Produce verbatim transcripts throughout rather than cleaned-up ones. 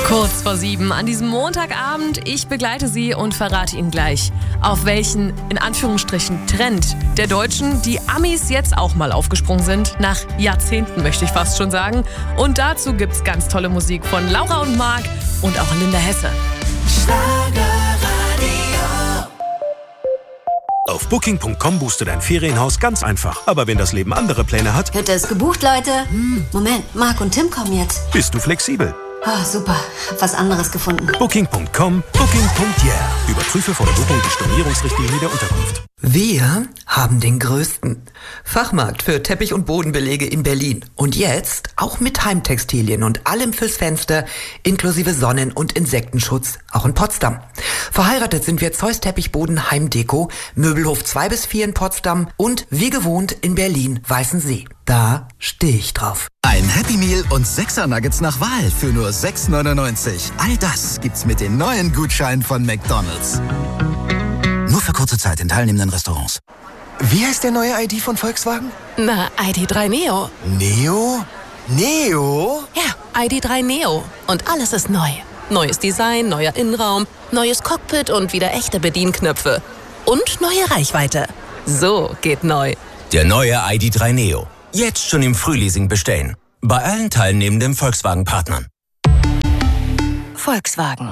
Kurz vor sieben an diesem Montagabend. Ich begleite Sie und verrate Ihnen gleich, auf welchen, in Anführungsstrichen, Trend der Deutschen die Amis jetzt auch mal aufgesprungen sind. Nach Jahrzehnten, möchte ich fast schon sagen. Und dazu gibt's ganz tolle Musik von Laura und Marc und auch Linda Hesse. Auf Booking Punkt com buchst du dein Ferienhaus ganz einfach. Aber wenn das Leben andere Pläne hat, Hütte ist gebucht, Leute. Hm, Moment, Marc und Tim kommen jetzt. bist du flexibel. Oh, super. Hab was anderes gefunden. Booking Punkt com, Booking Punkt yeah. Überprüfe vor der Buchung die Stornierungsrichtlinie der Unterkunft. Wir haben den größten Fachmarkt für Teppich- und Bodenbelege in Berlin. Und jetzt auch mit Heimtextilien und allem fürs Fenster, inklusive Sonnen- und Insektenschutz, auch in Potsdam. Verheiratet sind wir Zeus Teppichboden Heimdeko, Möbelhof zwei bis vier in Potsdam und wie gewohnt in Berlin Weißensee. Da stehe ich drauf. Ein Happy Meal und sechser Nuggets nach Wahl für nur sechs neunundneunzig. All das gibt's mit den neuen Gutscheinen von McDonald's. Nur für kurze Zeit in teilnehmenden Restaurants. Wie heißt der neue I D von Volkswagen? Na, I D drei Neo. Neo? Neo? Ja, I D drei Neo. Und alles ist neu. Neues Design, neuer Innenraum, neues Cockpit und wieder echte Bedienknöpfe. Und neue Reichweite. So geht neu. Der neue I D drei Neo. Jetzt schon im Frühleasing bestellen. Bei allen teilnehmenden Volkswagen-Partnern. Volkswagen.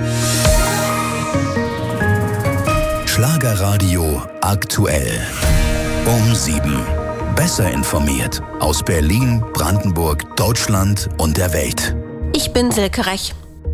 Schlagerradio aktuell. Um sieben. Besser informiert. Aus Berlin, Brandenburg, Deutschland und der Welt. Ich bin Silke Rech.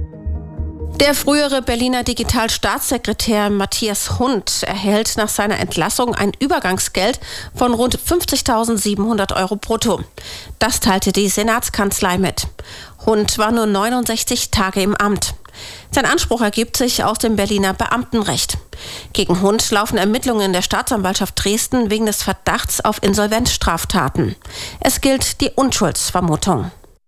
Der frühere Berliner Digitalstaatssekretär Matthias Hund erhält nach seiner Entlassung ein Übergangsgeld von rund fünfzigtausendsiebenhundert Euro brutto. Das teilte die Senatskanzlei mit. Hund war nur neunundsechzig Tage im Amt. Sein Anspruch ergibt sich aus dem Berliner Beamtenrecht. Gegen Hund laufen Ermittlungen der Staatsanwaltschaft Dresden wegen des Verdachts auf Insolvenzstraftaten. Es gilt die Unschuldsvermutung.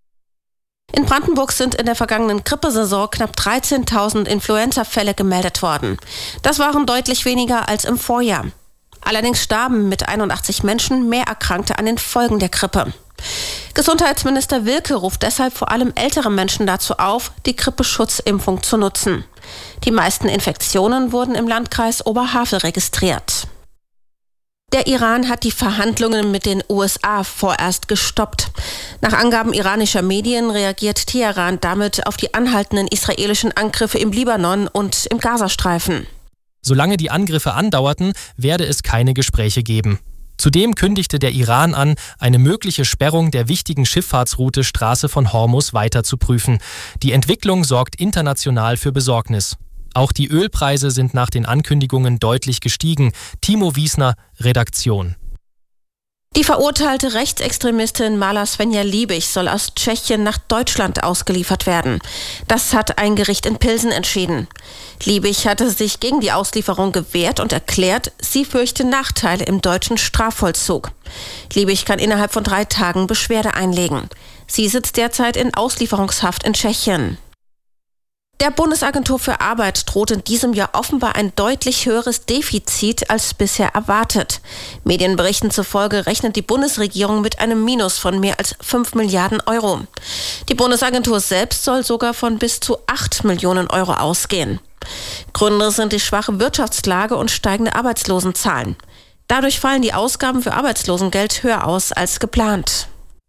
In Brandenburg sind in der vergangenen Grippesaison knapp dreizehntausend Influenza-Fälle gemeldet worden. Das waren deutlich weniger als im Vorjahr. Allerdings starben mit einundachtzig Menschen mehr Erkrankte an den Folgen der Grippe. Gesundheitsminister Wilke ruft deshalb vor allem ältere Menschen dazu auf, die Grippeschutzimpfung zu nutzen. Die meisten Infektionen wurden im Landkreis Oberhavel registriert. Der Iran hat die Verhandlungen mit den U S A vorerst gestoppt. Nach Angaben iranischer Medien reagiert Teheran damit auf die anhaltenden israelischen Angriffe im Libanon und im Gazastreifen. Solange die Angriffe andauerten, werde es keine Gespräche geben. Zudem kündigte der Iran an, eine mögliche Sperrung der wichtigen Schifffahrtsroute Straße von Hormuz weiter zu prüfen. Die Entwicklung sorgt international für Besorgnis. Auch die Ölpreise sind nach den Ankündigungen deutlich gestiegen. Timo Wiesner, Redaktion. Die verurteilte Rechtsextremistin Mala Svenja Liebig soll aus Tschechien nach Deutschland ausgeliefert werden. Das hat ein Gericht in Pilsen entschieden. Liebig hatte sich gegen die Auslieferung gewehrt und erklärt, sie fürchte Nachteile im deutschen Strafvollzug. Liebig kann innerhalb von drei Tagen Beschwerde einlegen. Sie sitzt derzeit in Auslieferungshaft in Tschechien. Der Bundesagentur für Arbeit droht in diesem Jahr offenbar ein deutlich höheres Defizit als bisher erwartet. Medienberichten zufolge rechnet die Bundesregierung mit einem Minus von mehr als fünf Milliarden Euro. Die Bundesagentur selbst soll sogar von bis zu acht Millionen Euro ausgehen. Gründe sind die schwache Wirtschaftslage und steigende Arbeitslosenzahlen. Dadurch fallen die Ausgaben für Arbeitslosengeld höher aus als geplant.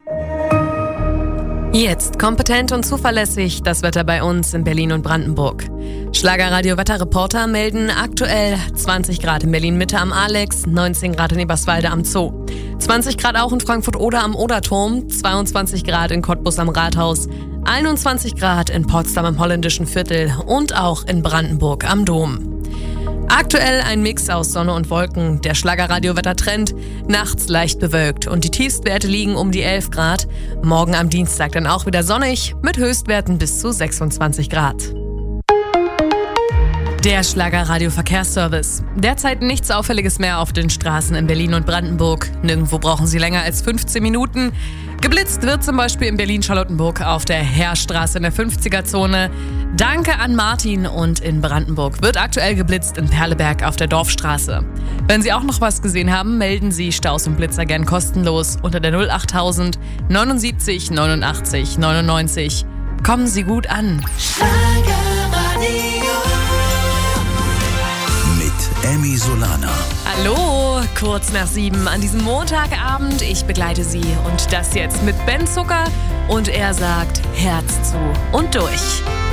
Jetzt kompetent und zuverlässig das Wetter bei uns in Berlin und Brandenburg. Schlagerradio-Wetterreporter melden aktuell zwanzig Grad in Berlin-Mitte am Alex, neunzehn Grad in Eberswalde am Zoo. zwanzig Grad auch in Frankfurt-Oder am Oderturm, zweiundzwanzig Grad in Cottbus am Rathaus, einundzwanzig Grad in Potsdam im Holländischen Viertel und auch in Brandenburg am Dom. Aktuell ein Mix aus Sonne und Wolken, der Schlagerradio-Wettertrend, nachts leicht bewölkt und die Tiefstwerte liegen um die elf Grad. Morgen am Dienstag dann auch wieder sonnig mit Höchstwerten bis zu sechsundzwanzig Grad. Der Schlagerradio-Verkehrsservice. Derzeit nichts Auffälliges mehr auf den Straßen in Berlin und Brandenburg. Nirgendwo brauchen Sie länger als fünfzehn Minuten. Geblitzt wird zum Beispiel in Berlin-Charlottenburg auf der Heerstraße in der fünfziger-Zone. Danke an Martin und in Brandenburg wird aktuell geblitzt in Perleberg auf der Dorfstraße. Wenn Sie auch noch was gesehen haben, melden Sie Staus und Blitzer gern kostenlos unter der null achttausend neunundsiebzig neunundachtzig neunundneunzig. kommen sie gut an. Mit Emmy Solana. Hallo, kurz nach sieben an diesem Montagabend. Ich begleite Sie und das jetzt mit Ben Zucker und er sagt Herz zu und durch.